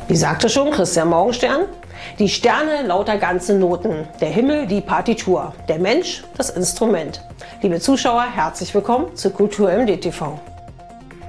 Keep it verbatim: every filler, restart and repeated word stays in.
Wie sagte schon Christian Morgenstern? Die Sterne lauter ganze Noten, der Himmel die Partitur, der Mensch das Instrument. Liebe Zuschauer, herzlich willkommen zu Kultur M D T V.